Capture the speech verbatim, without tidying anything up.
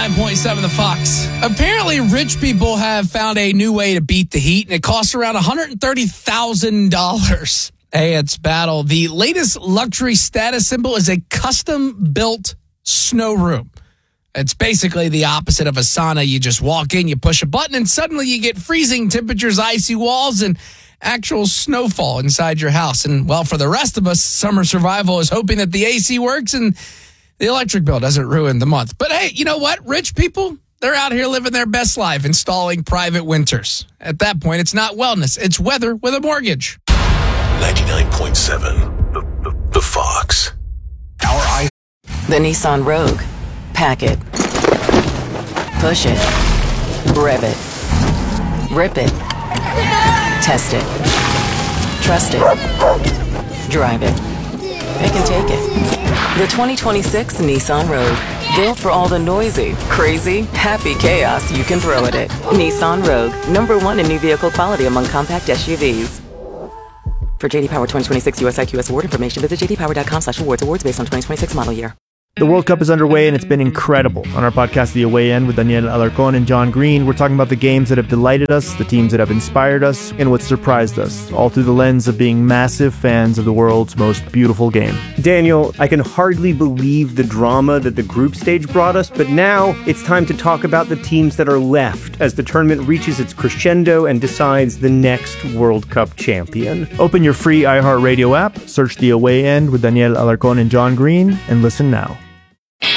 ninety-nine point seven The Fox. Apparently, rich people have found a new way to beat the heat, and it costs around one hundred thirty thousand dollars. Hey, it's Battle. The latest luxury status symbol is a custom-built snow room. It's basically the opposite of a sauna. You just walk in, you push a button, and suddenly you get freezing temperatures, icy walls, and actual snowfall inside your house. And, well, for the rest of us, summer survival is hoping that the A C works and the electric bill doesn't ruin the month. But, hey, you know what? Rich people, they're out here living their best life, installing private winters. At that point, it's not wellness. It's weather with a mortgage. ninety-nine point seven The, the, the Fox. Our eye. The Nissan Rogue. Pack it. Push it. Rev it. Rip it. Test it. Trust it. Drive it. It can take it. The twenty twenty-six Nissan Rogue. Built for all the noisy, crazy, happy chaos you can throw at it. Nissan Rogue. Number one in new vehicle quality among compact S U Vs. For J D Power twenty twenty-six U S I Q S award information, visit j d power dot com slash awards. Awards based on twenty twenty-six model year. The World Cup is underway, and it's been incredible. On our podcast, The Away End, with Daniel Alarcón and John Green, we're talking about the games that have delighted us, the teams that have inspired us, and what surprised us, all through the lens of being massive fans of the world's most beautiful game. Daniel, I can hardly believe the drama that the group stage brought us, but now it's time to talk about the teams that are left as the tournament reaches its crescendo and decides the next World Cup champion. Open your free iHeartRadio app, search The Away End with Daniel Alarcón and John Green, and listen now.